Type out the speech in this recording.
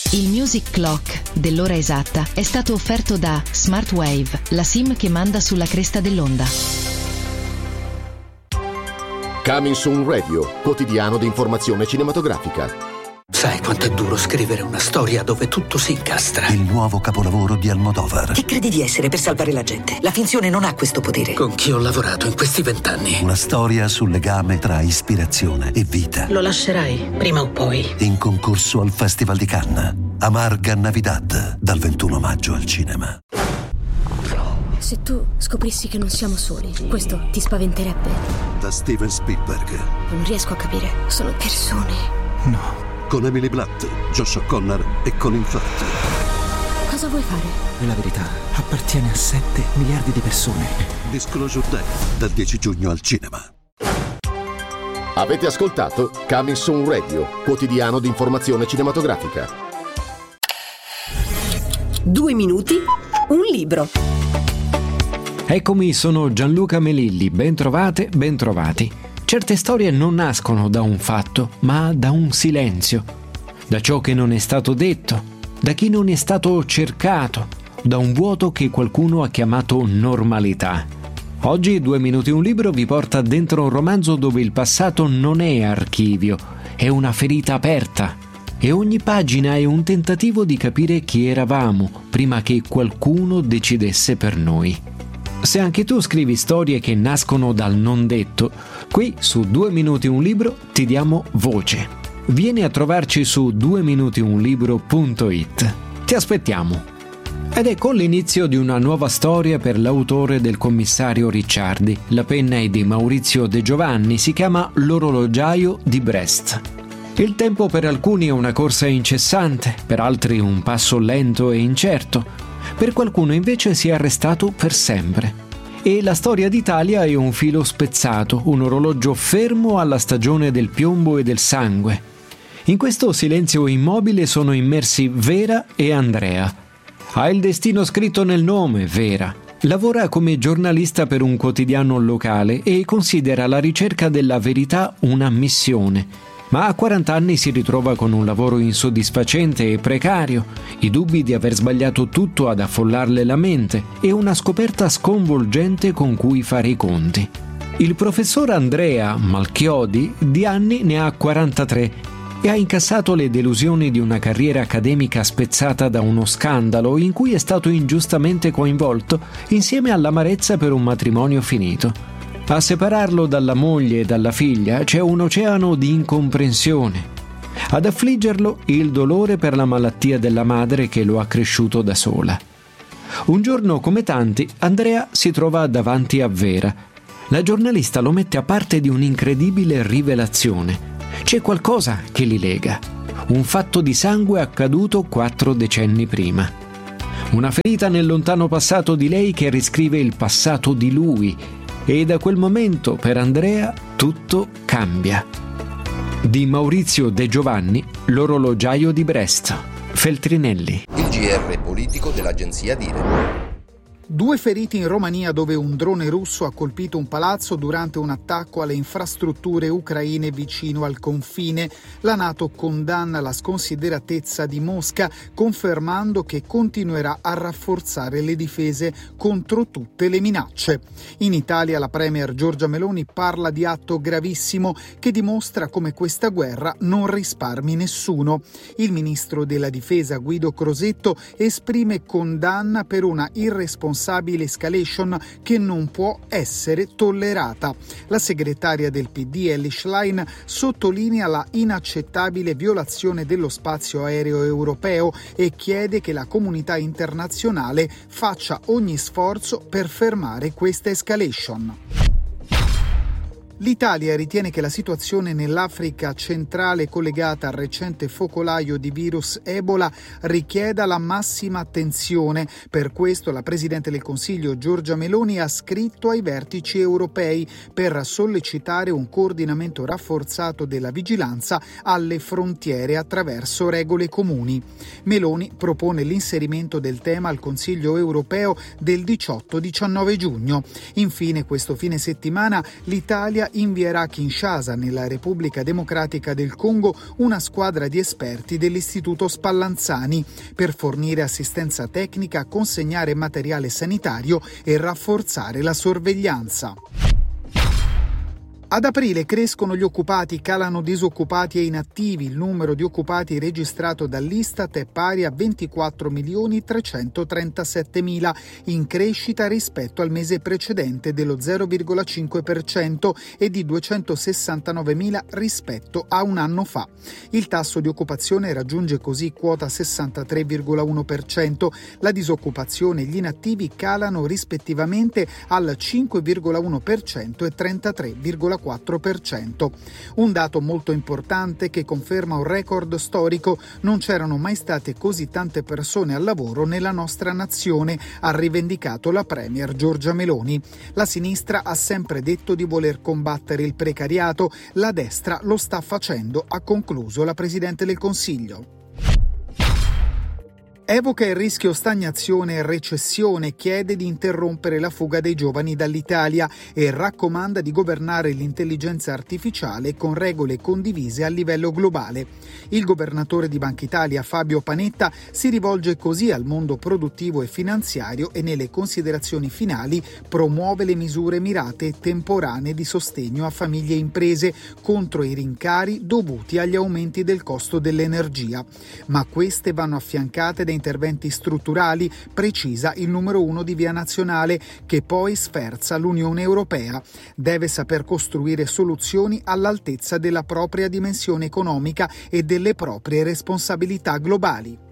Il Music Clock dell'ora esatta è stato offerto da Smartwave, la SIM che manda sulla cresta dell'onda. Coming Soon Radio, quotidiano di informazione cinematografica. Sai quanto è duro scrivere una storia dove tutto si incastra? Il nuovo capolavoro di Almodovar. Chi credi di essere per salvare la gente? La finzione non ha questo potere. Con chi ho lavorato in questi 20 anni? Una storia sul legame tra ispirazione e vita. Lo lascerai, prima o poi. In concorso al Festival di Cannes. Amarga Navidad, dal 21 maggio al cinema. Se tu scoprissi che non siamo soli, questo ti spaventerebbe? Da Steven Spielberg. Non riesco a capire. Sono persone. No. Con Emily Blunt, Josh O'Connor e Colin Firth. Cosa vuoi fare? La verità appartiene a 7 miliardi di persone. Disclosure Day, dal 10 giugno al cinema. Avete ascoltato Coming Soon Radio, quotidiano di informazione cinematografica. 2 minuti, un libro. Eccomi, sono Gianluca Melilli, ben trovate, ben trovati. Certe storie non nascono da un fatto, ma da un silenzio, da ciò che non è stato detto, da chi non è stato cercato, da un vuoto che qualcuno ha chiamato normalità. Oggi 2 minuti un libro vi porta dentro un romanzo dove il passato non è archivio, è una ferita aperta e ogni pagina è un tentativo di capire chi eravamo prima che qualcuno decidesse per noi. Se anche tu scrivi storie che nascono dal non detto, qui su 2 minuti un libro ti diamo voce. Vieni a trovarci su 2minutiunlibro.it. Ti aspettiamo. Ed è con l'inizio di una nuova storia per l'autore del commissario Ricciardi. La penna è di Maurizio De Giovanni, si chiama L'orologiaio di Brest. Il tempo per alcuni è una corsa incessante, per altri un passo lento e incerto. Per qualcuno invece si è arrestato per sempre. E la storia d'Italia è un filo spezzato, un orologio fermo alla stagione del piombo e del sangue. In questo silenzio immobile sono immersi Vera e Andrea. Ha il destino scritto nel nome, Vera. Lavora come giornalista per un quotidiano locale e considera la ricerca della verità una missione. Ma a 40 anni si ritrova con un lavoro insoddisfacente e precario, i dubbi di aver sbagliato tutto ad affollarle la mente e una scoperta sconvolgente con cui fare i conti. Il professor Andrea Malchiodi di anni ne ha 43 e ha incassato le delusioni di una carriera accademica spezzata da uno scandalo in cui è stato ingiustamente coinvolto insieme all'amarezza per un matrimonio finito. A separarlo dalla moglie e dalla figlia c'è un oceano di incomprensione. Ad affliggerlo il dolore per la malattia della madre che lo ha cresciuto da sola. Un giorno, come tanti, Andrea si trova davanti a Vera. La giornalista lo mette a parte di un'incredibile rivelazione. C'è qualcosa che li lega. Un fatto di sangue accaduto 4 decenni prima. Una ferita nel lontano passato di lei che riscrive il passato di lui. E da quel momento per Andrea tutto cambia. Di Maurizio De Giovanni, L'orologiaio di Brest. Feltrinelli. Il GR politico dell'agenzia Dire. 2 feriti in Romania dove un drone russo ha colpito un palazzo durante un attacco alle infrastrutture ucraine vicino al confine. La NATO condanna la sconsideratezza di Mosca, confermando che continuerà a rafforzare le difese contro tutte le minacce. In Italia la premier Giorgia Meloni parla di atto gravissimo che dimostra come questa guerra non risparmi nessuno. Il ministro della difesa Guido Crosetto esprime condanna per una irresponsabile escalation che non può essere tollerata. La segretaria del PD Elly Schlein sottolinea la inaccettabile violazione dello spazio aereo europeo e chiede che la comunità internazionale faccia ogni sforzo per fermare questa escalation. L'Italia ritiene che la situazione nell'Africa centrale collegata al recente focolaio di virus Ebola richieda la massima attenzione. Per questo la Presidente del Consiglio Giorgia Meloni ha scritto ai vertici europei per sollecitare un coordinamento rafforzato della vigilanza alle frontiere attraverso regole comuni. Meloni propone l'inserimento del tema al Consiglio europeo del 18-19 giugno. Infine, questo fine settimana l'Italia invierà a Kinshasa, nella Repubblica Democratica del Congo, una squadra di esperti dell'Istituto Spallanzani per fornire assistenza tecnica, consegnare materiale sanitario e rafforzare la sorveglianza. Ad aprile crescono gli occupati, calano disoccupati e inattivi. Il numero di occupati registrato dall'Istat è pari a 24.337.000, in crescita rispetto al mese precedente dello 0,5% e di 269.000 rispetto a un anno fa. Il tasso di occupazione raggiunge così quota 63,1%. La disoccupazione e gli inattivi calano rispettivamente al 5,1% e 33,4%. Un dato molto importante che conferma un record storico: non c'erano mai state così tante persone al lavoro nella nostra nazione, ha rivendicato la premier Giorgia Meloni. La sinistra ha sempre detto di voler combattere il precariato, la destra lo sta facendo, ha concluso la Presidente del Consiglio. Evoca il rischio stagnazione e recessione, chiede di interrompere la fuga dei giovani dall'Italia e raccomanda di governare l'intelligenza artificiale con regole condivise a livello globale. Il governatore di Banca Italia, Fabio Panetta, si rivolge così al mondo produttivo e finanziario e nelle considerazioni finali promuove le misure mirate e temporanee di sostegno a famiglie e imprese contro i rincari dovuti agli aumenti del costo dell'energia. Ma queste vanno affiancate da interventi strutturali, precisa il numero 1 di Via Nazionale, che poi sferza l'Unione Europea. Deve saper costruire soluzioni all'altezza della propria dimensione economica e delle proprie responsabilità globali.